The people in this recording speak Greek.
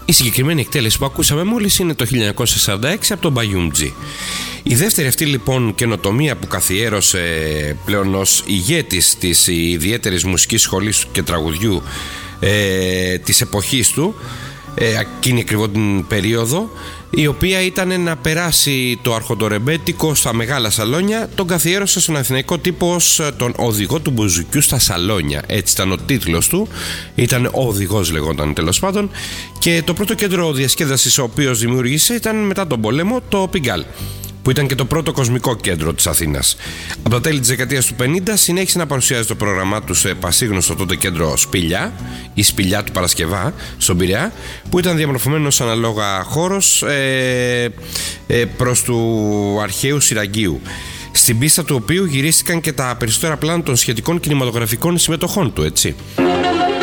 Η συγκεκριμένη εκτέλεση που ακούσαμε μόλις είναι το 1946 από τον Μπαγιούμτζη. Η δεύτερη αυτή λοιπόν καινοτομία που καθιέρωσε πλέον ως ηγέτης της ιδιαίτερης μουσικής σχολής και τραγουδιού της εποχής του, εκείνη ακριβώς την περίοδο, η οποία ήταν να περάσει το αρχοντορεμπέτικο στα μεγάλα σαλόνια, τον καθιέρωσε στον αθηναϊκό τύπο ως τον οδηγό του μπουζουκιού στα σαλόνια. Έτσι ήταν ο τίτλος του, ήταν ο οδηγός λεγόταν τέλος πάντων, και το πρώτο κέντρο διασκέδασης ο οποίος δημιούργησε ήταν μετά τον πόλεμο το Πιγκάλ, που ήταν και το πρώτο κοσμικό κέντρο της Αθήνας. Από τα τέλη της δεκαετίας του 50 συνέχισε να παρουσιάζει το πρόγραμμά του σε πασίγνωστο τότε κέντρο Σπηλιά, η Σπηλιά του Παρασκευά, στον Πειραιά, που ήταν διαμορφωμένος αναλόγα χώρος προς του αρχαίου Σιραγγίου, στην πίστα του οποίου γυρίστηκαν και τα περισσότερα πλάνα των σχετικών κινηματογραφικών συμμετοχών του, έτσι.